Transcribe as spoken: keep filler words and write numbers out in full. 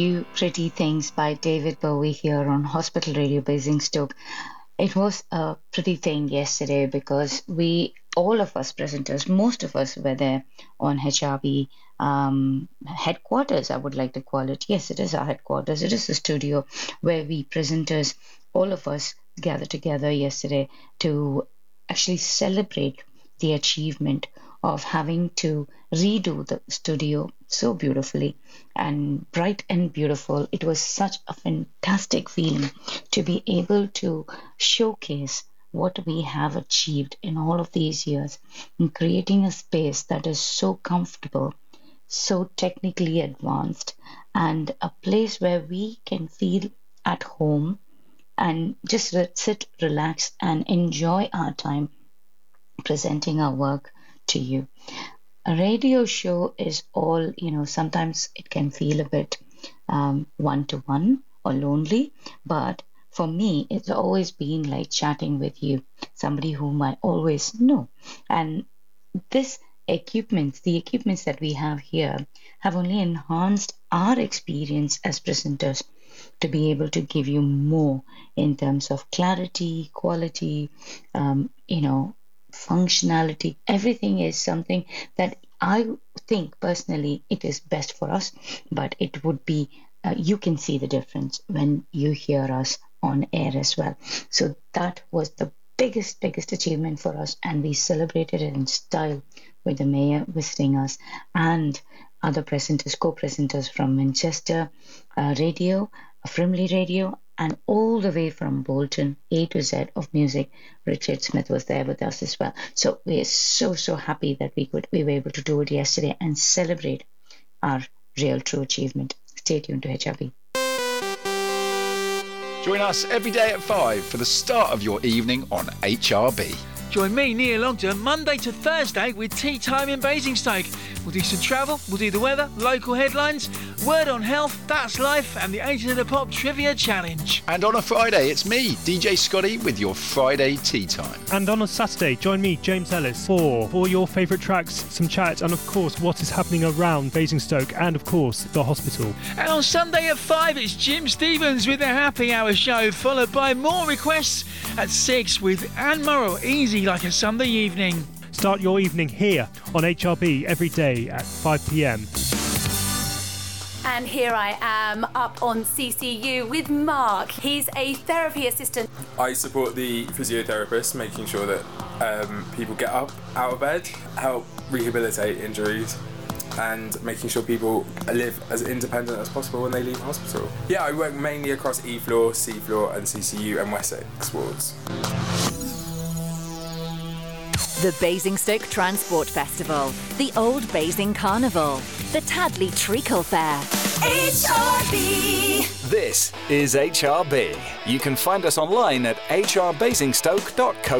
You Pretty Things by David Bowie here on Hospital Radio Basingstoke. It was a pretty thing yesterday because we, all of us presenters, most of us were there on H R B um, headquarters, I would like to call it. Yes, it is our headquarters. It is the studio where we presenters, all of us gathered together yesterday to actually celebrate the achievement of having to redo the studio so beautifully and bright and beautiful. It was such a fantastic feeling to be able to showcase what we have achieved in all of these years in creating a space that is so comfortable, so technically advanced, and a place where we can feel at home and just re- sit, relax, and enjoy our time presenting our work to you. A radio show is all, you know, sometimes it can feel a bit um, one-to-one or lonely, but for me, it's always been like chatting with you, somebody whom I always know. And this equipment, the equipments that we have here, have only enhanced our experience as presenters to be able to give you more in terms of clarity, quality, um, you know, functionality. Everything is something that I think personally it is best for us, but it would be, uh, you can see the difference when you hear us on air as well. So that was the biggest, biggest achievement for us, and we celebrated it in style with the mayor visiting us and other presenters, co-presenters from Manchester uh, Radio, Frimley Radio, and all the way from Bolton, A to Z of music. Richard Smith was there with us as well. So we are so, so happy that we could we were able to do it yesterday and celebrate our real true achievement. Stay tuned to H R B. Join us every day at five for the start of your evening on H R B. Join me, Neil Ogden, Monday to Thursday with Tea Time in Basingstoke. We'll do some travel, we'll do the weather, local headlines, word on health, that's life, and the Agent of the Pop Trivia Challenge. And on a Friday, it's me, D J Scotty, with your Friday Tea Time. And on a Saturday, join me, James Ellis, for all your favourite tracks, some chat, and of course, what is happening around Basingstoke, and of course, the hospital. And on Sunday at five, it's Jim Stevens with the Happy Hour show, followed by more requests at six with Anne Murrell, Easy Like a Sunday Evening. Start your evening here on H R B every day at five p.m. And here I am up on C C U with Mark. He's a therapy assistant. I support the physiotherapist, making sure that um, people get up out of bed, help rehabilitate injuries, and making sure people live as independent as possible when they leave hospital. Yeah, I work mainly across E floor, C floor, and C C U and Wessex wards. The Basingstoke Transport Festival, the Old Basing Carnival, the Tadley Treacle Fair. H R B. This is H R B. You can find us online at h r basingstoke dot co